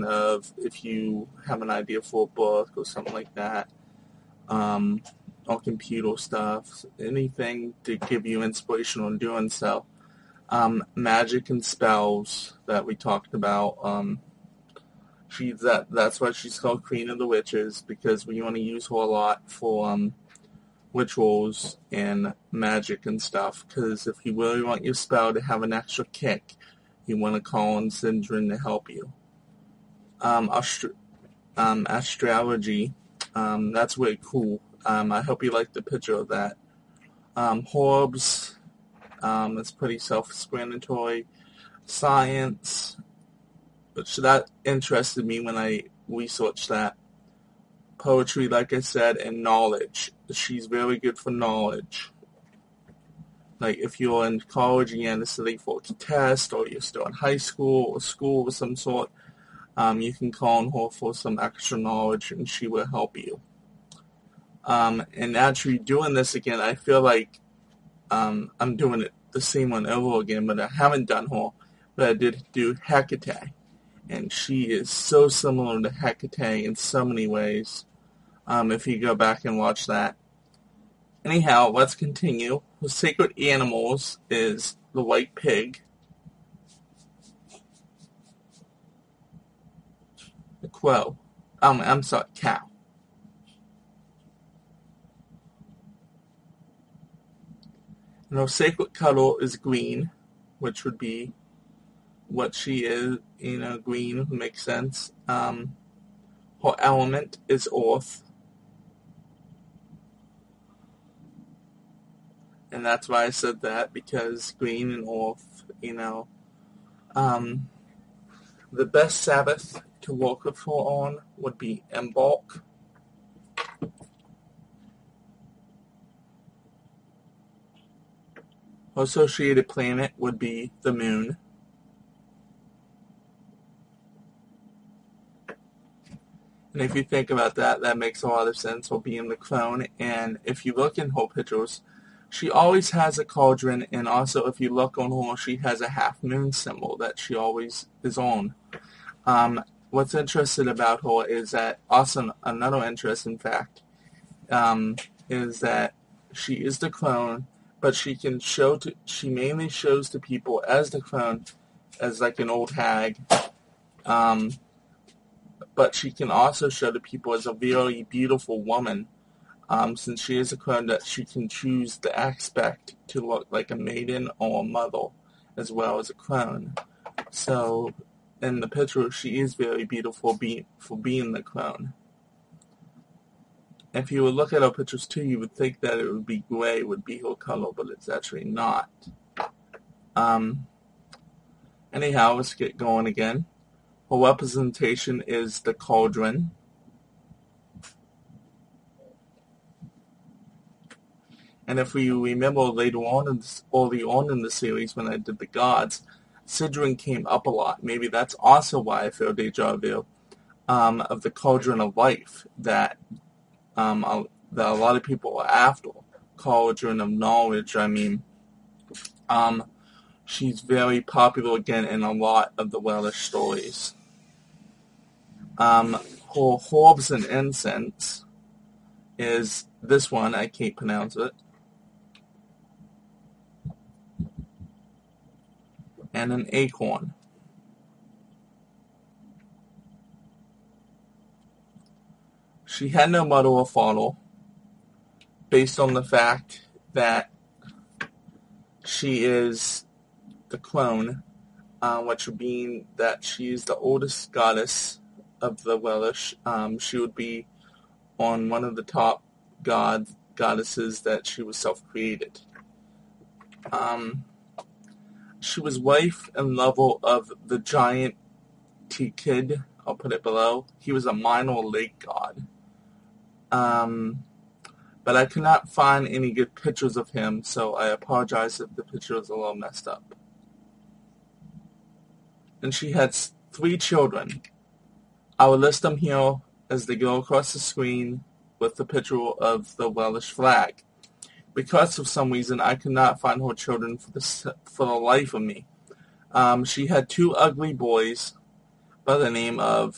of if you have an idea for a book or something like that, or computer stuff, anything to give you inspiration on doing so. Magic and spells that we talked about. That's why she's called Queen of the Witches, because we want to use her a lot for rituals and magic and stuff. Because if you really want your spell to have an extra kick, you want to call on Sindrin to help you. Astrology, that's really cool. I hope you like the picture of that. Orbs, it's pretty self-explanatory. Science, which that interested me when I researched that. Poetry, like I said, and knowledge. She's very good for knowledge. Like if you're in college and you have to study for a test, or you're still in high school or school of some sort, you can call on her for some extra knowledge and she will help you. And actually doing this again, I feel like I'm doing it the same one over again, but I haven't done her. But I did do Hecate. And she is so similar to Hecate in so many ways, if you go back and watch that. Anyhow, let's continue. The sacred animals is the white pig, the crow, cow. And her sacred color is green, which would be what she is, green makes sense. Her element is earth. And that's why I said that, because green and earth, the best Sabbath to work with her on would be Imbolc. Her associated planet would be the moon. And if you think about that, that makes a lot of sense, her being the crone. And if you look in her pictures, she always has a cauldron, and also if you look on her, she has a half moon symbol that she always is on. What's interesting about her is that, also another interesting fact, is that she is the crone, but she mainly shows to people as the crone, as like an old hag, but she can also show to people as a very beautiful woman, since she is a crone, that she can choose the aspect to look like a maiden or a mother, as well as a crone. So, in the picture, she is very beautiful for being the crone. If you would look at her pictures too, you would think that it would be gray would be her color, but it's actually not. Anyhow, let's get going again. Her representation is the cauldron. And if we remember early on in the series when I did the gods, Sindrin came up a lot. Maybe that's also why I feel deja vu of the cauldron of life that a lot of people are after. Cauldron of knowledge. She's very popular again in a lot of the Welsh stories. Her herbs and incense is this one. I can't pronounce it. And an acorn. She had no mother or father, based on the fact that she is the crone, which would mean that she is the oldest goddess of the Welsh. She would be on one of the top goddesses that she was self-created. She was wife and lover of the giant Tikid. I'll put it below. He was a minor lake god. But I could not find any good pictures of him, so I apologize if the picture is a little messed up. And she had 3 children. I will list them here as they go across the screen with the picture of the Welsh flag. Because of some reason, I could not find her children for the life of me. She had 2 ugly boys by the name of